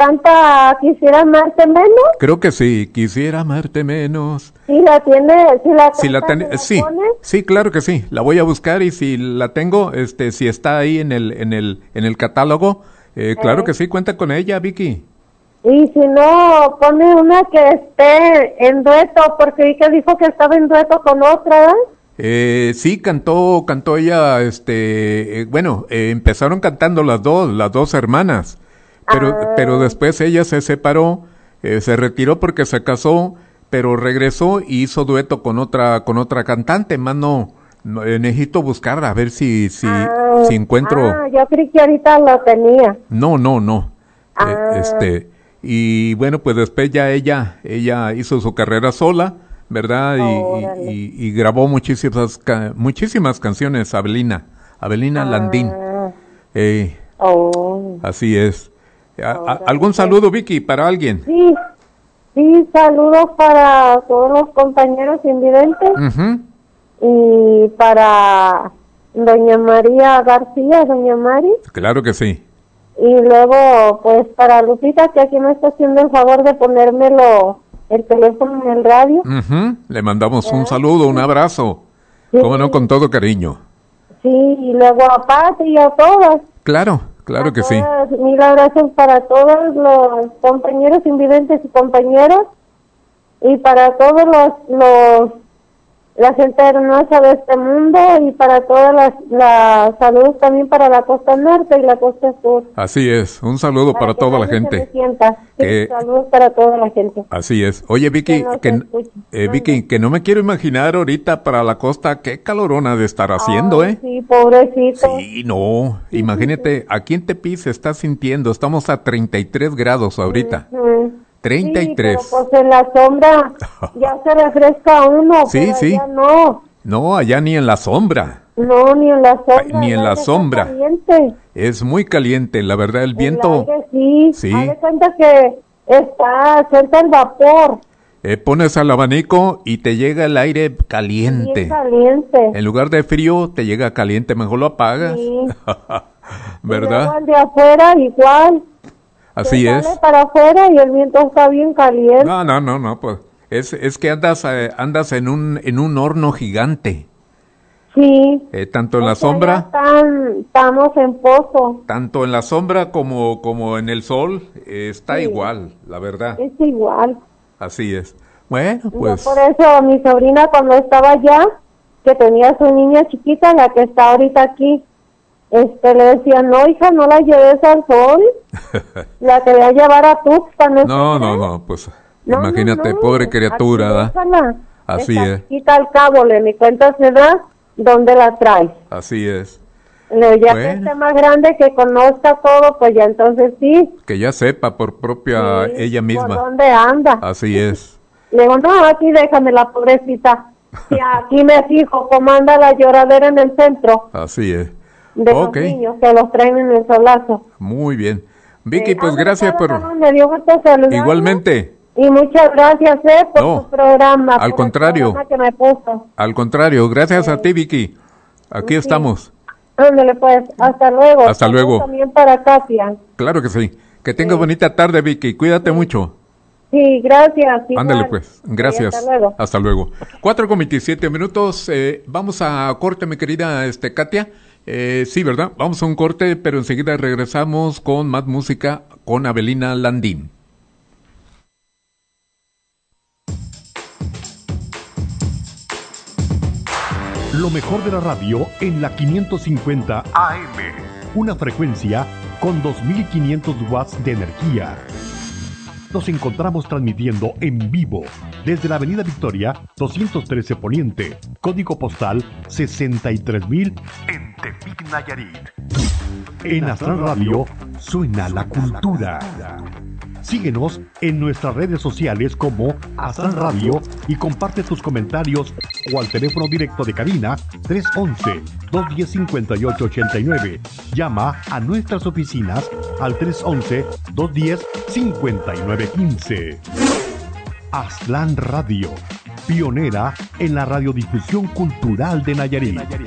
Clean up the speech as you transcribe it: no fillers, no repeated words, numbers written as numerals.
canta Quisiera amarte menos. Creo que sí, Quisiera amarte menos. Sí, la tiene, Sí, sí, claro que sí. La voy a buscar y si la tengo, si está ahí en el catálogo, claro que sí, cuenta con ella, Vicky. Y si no, pone una que esté en dueto, porque vi que dijo que estaba en dueto con otra, ¿eh? Sí, cantó ella, empezaron cantando las dos hermanas, pero después ella se separó, se retiró porque se casó, pero regresó y hizo dueto con otra cantante, más no, necesito buscarla a ver si encuentro. Yo creí que ahorita lo tenía. No. Y bueno, pues después ya ella hizo su carrera sola, ¿verdad? Y grabó muchísimas canciones, Avelina Landín. Así es. ¿Algún saludo, Vicky, para alguien? Sí, saludos para todos los compañeros invidentes. Y para doña María García, doña Mari. Claro que sí. Y luego, pues, para Lupita, que aquí me está haciendo el favor de ponérmelo el teléfono en el radio. Le mandamos un saludo, un abrazo. Sí. Cómo no, con todo cariño. Sí, y luego a Pati y a todas. Claro que sí. Mil abrazos para todos los compañeros invidentes y compañeros. Y para todos la gente hermosa de este mundo y para todas las saludos también para la costa norte y la costa sur. Así es, un saludo para toda la gente. Saludos para toda la gente. Así es. Oye, Vicky, Vicky, que no me quiero imaginar ahorita para la costa qué calorona de estar haciendo, ¿eh? Sí, pobrecito. Sí, no, imagínate, aquí en Tepic se está sintiendo, estamos a 33 grados ahorita. 33. Sí, pero pues en la sombra ya se refresca uno. Sí. Allá no. No, allá ni en la sombra. No, ni en la sombra. Ni en la sombra. Es muy caliente, la verdad, el viento. Aire, sí. Haz de cuenta que suelta el vapor. Pones al abanico y te llega el aire caliente. Sí, caliente. En lugar de frío, te llega caliente, mejor lo apagas. Sí. ¿Verdad? Y de afuera igual. Así es. Sale para afuera y el viento está bien caliente. No, pues es que andas en un horno gigante. Sí. Tanto en la sombra. Estamos en pozo. Tanto en la sombra como en el sol está igual, la verdad. Es igual. Así es. Bueno, pues. Por eso mi sobrina cuando estaba allá, que tenía su niña chiquita, la que está ahorita aquí. Le decía, no, hija, no la lleves al sol. La quería llevar a Tuxpan. No, pues, imagínate, pobre criatura, ¿verdad? Así es. Quita al cabo, ni cuenta se da dónde la traes. Así es. Ya que esté más grande, que conozca todo, pues ya entonces sí. Que ya sepa por propia ella misma. ¿Por dónde anda? Así es. Le digo, no, aquí déjame la pobrecita. Y aquí me fijo cómo anda la lloradera en el centro. Así es. De los niños que los traen en el solazo. Muy bien. Vicky, pues gracias por... Me dio gusto saludarme. Igualmente. Y muchas gracias por tu programa. Al contrario. El programa que me puso. Al contrario, gracias a ti, Vicky. Aquí estamos. Ándale pues, hasta luego. Hasta luego. También para Katia. Claro que sí. Que tengas bonita tarde, Vicky. Cuídate mucho. Sí, gracias. Ándale pues, gracias. Hasta luego. Hasta luego. 4:27. Vamos a corte, mi querida Katia. Sí, ¿verdad? Vamos a un corte, pero enseguida regresamos con más música con Avelina Landín. Lo mejor de la radio en la 550 AM. Una frecuencia con 2500 watts de energía. Nos encontramos transmitiendo en vivo desde la Avenida Victoria 213 Poniente, código postal 63000 en Tepic, Nayarit. En Astral Radio suena la cultura. Síguenos en nuestras redes sociales como Astral Radio y comparte tus comentarios o al teléfono directo de cabina 311-210-5889. Llama a nuestras oficinas al 311-210-5915. Astral Radio, pionera en la radiodifusión cultural de Nayarit.